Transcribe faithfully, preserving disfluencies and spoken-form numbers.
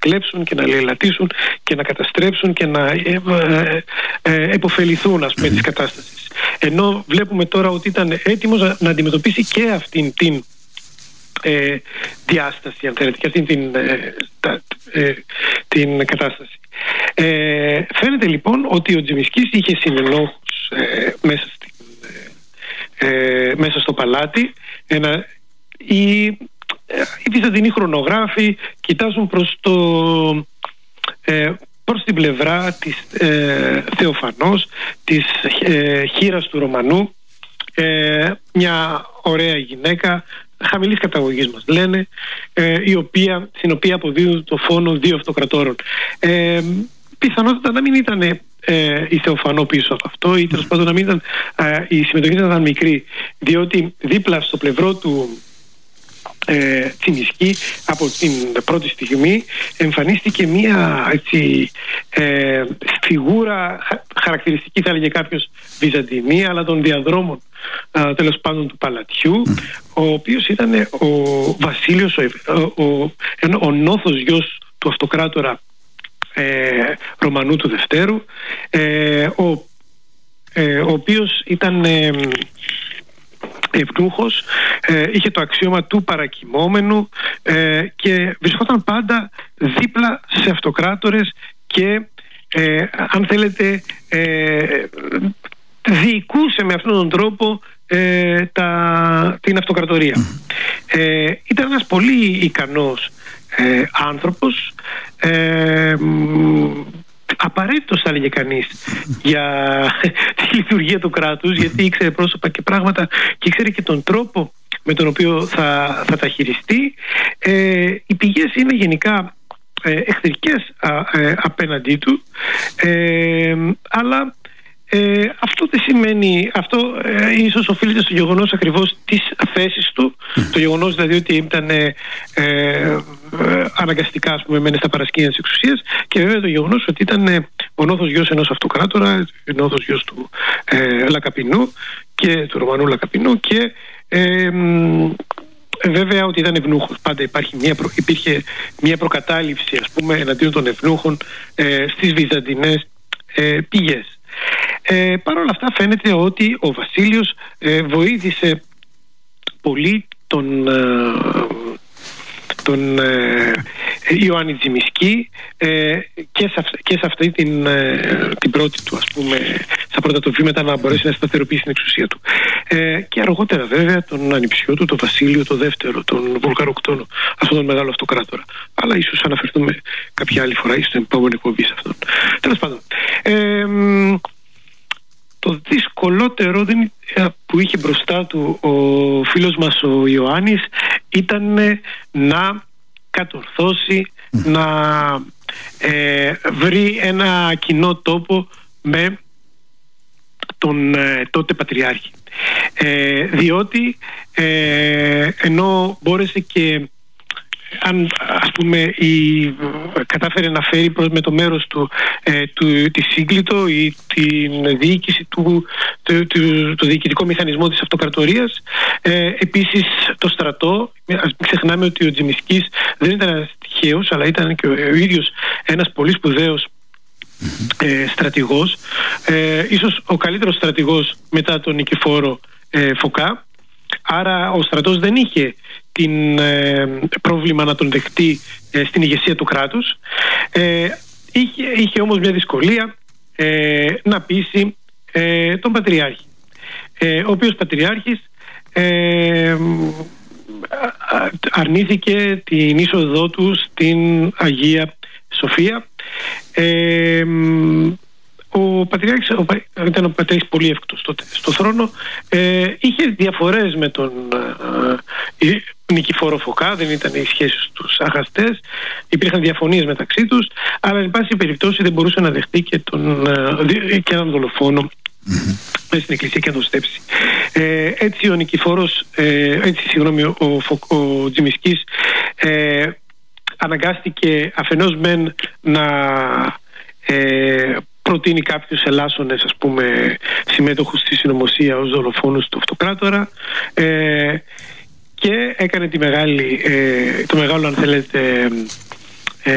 κλέψουν και να λαιλατίσουν και να καταστρέψουν και να ε, ε, ε, επωφεληθούν, ας πούμε, της κατάστασης. Ενώ βλέπουμε τώρα ότι ήταν έτοιμος να, να αντιμετωπίσει και αυτήν την ε, διάσταση, αν θέλετε, και αυτήν την, ε, τα, ε, την κατάσταση. Ε, φαίνεται λοιπόν ότι ο Τζιμισκής είχε συνενόχους ε, μέσα, στην, ε, μέσα στο παλάτι. Ένα, οι, οι βυζαντινοί χρονογράφοι κοιτάζουν προς, το, ε, προς την πλευρά της ε, Θεοφανός, της ε, χήρας του Ρωμανού, ε, μια ωραία γυναίκα χαμηλής καταγωγής μας λένε, ε, η οποία, στην οποία αποδίδουν το φόνο δύο αυτοκρατόρων. Ε, πιθανότατα να μην ήταν ε, η Θεοφανό πίσω από αυτό, ή τέλος πάντων να μην ήταν, ε, η συμμετοχή ήταν μικρή, διότι δίπλα στο πλευρό του ε, Τσιμισκή από την πρώτη στιγμή εμφανίστηκε μία έτσι, ε, φιγούρα χαρακτηριστική, θα έλεγε κάποιος, βυζαντινή, αλλά των διαδρόμων ε, τέλος πάντων του παλατιού, ο οποίος ήταν ο Βασίλειος, ο, ο, ο, ο νόθος γιος του αυτοκράτορα ε, Ρωμανού του Δευτέρου, ε, ο, ε, ο οποίος ήταν ε, ευνούχος, ε, είχε το αξίωμα του παρακυμόμενου ε, και βρισκόταν πάντα δίπλα σε αυτοκράτορες και ε, αν θέλετε ε, διοικούσε με αυτόν τον τρόπο ε, τα, την αυτοκρατορία. Ε, ήταν ένας πολύ ικανός ε, άνθρωπος, ε, απαραίτητος θα έλεγε κανείς για τη λειτουργία του κράτους, γιατί ήξερε πρόσωπα και πράγματα και ήξερε και τον τρόπο με τον οποίο θα, θα τα χειριστεί. Ε, οι πηγές είναι γενικά ε, εχθρικές α, ε, απέναντί του, ε, αλλά ε, αυτό δεν σημαίνει, αυτό ε, ίσως οφείλεται στο γεγονός ακριβώς της θέσης του, το γεγονός δηλαδή ότι ήταν ε, ε, αναγκαστικά, ας πούμε, μένε στα παρασκήνια της εξουσίας, και βέβαια το γεγονός ότι ήταν ε, ο νόθος γιος ενός αυτοκράτορα, ο νόθος γιος του ε, Λακαπινού και του Ρωμανού Λακαπινού, και ε, βέβαια ότι ήταν ευνούχος. Πάντα υπάρχει μια προ, υπήρχε μια προκατάληψη, ας πούμε, εναντίον των ευνούχων ε, στις βυζαντινές ε, πηγές. Ε, Παρ' όλα αυτά φαίνεται ότι ο Βασίλειος ε, βοήθησε πολύ τον, ε, τον ε, Ιωάννη Τζιμισκή ε, και, σε, και σε αυτή την, ε, την πρώτη του, ας πούμε, στα πρώτα του βήματα, να μπορέσει να σταθεροποιήσει την εξουσία του. Ε, και αργότερα βέβαια τον ανιψιό του, τον Βασίλειο το δεύτερο, τον Βουλγαροκτόνο, αυτόν τον μεγάλο αυτοκράτορα. Αλλά ίσως αναφερθούμε κάποια άλλη φορά ή στην επόμενη εκπομπή σε αυτόν. Τέλος πάντων, ε, το δυσκολότερο που είχε μπροστά του ο φίλος μας ο Ιωάννης ήταν να κατορθώσει, mm. να ε, βρει ένα κοινό τόπο με τον ε, τότε Πατριάρχη. Ε, διότι ε, ενώ μπόρεσε και αν, ας πούμε, η, κατάφερε να φέρει προς με το μέρος του, ε, του τη σύγκλιτο ή την διοίκηση του, του, του, το διοικητικό μηχανισμό της αυτοκρατορίας, ε, επίσης το στρατό. Ας μην ξεχνάμε ότι ο Τζιμισκής δεν ήταν ένας τυχαίος, αλλά ήταν και ο, ο ίδιος ένας πολύ σπουδαίος ε, στρατηγός, ε, ίσως ο καλύτερος στρατηγός μετά τον Νικηφόρο ε, Φωκά. Άρα ο στρατός δεν είχε την ε, πρόβλημα να τον δεχτεί ε, στην ηγεσία του κράτους. Ε, είχε, είχε όμως μια δυσκολία ε, να πείσει ε, τον Πατριάρχη, ε, ο οποίος Πατριάρχης ε, αρνήθηκε την είσοδό του στην Αγία Σοφία. Ε, Ο Πατριάρχης ο, ήταν ο Πατριάρχης πολύ εύκολος τότε στο θρόνο. Ε, είχε διαφορές με τον ε, Νικηφόρο Φωκά, δεν ήταν οι σχέσεις τους αγαστές, υπήρχαν διαφωνίες μεταξύ τους, αλλά εν πάση περιπτώσει δεν μπορούσε να δεχτεί και, τον, ε, και έναν δολοφόνο mm-hmm. μέσα στην εκκλησία και να τον στέψει. Ε, έτσι ο Νικηφόρος, ε, έτσι συγγνώμη, ο, ο, ο Τζιμισκής ε, αναγκάστηκε αφενός μεν να ε, προτείνει κάποιους ελάσσονες, ας πούμε, συμμέτοχους στη συνωμοσία ως δολοφόνους του αυτοκράτορα, ε, και έκανε τη μεγάλη, ε, το μεγάλο, αν θέλετε,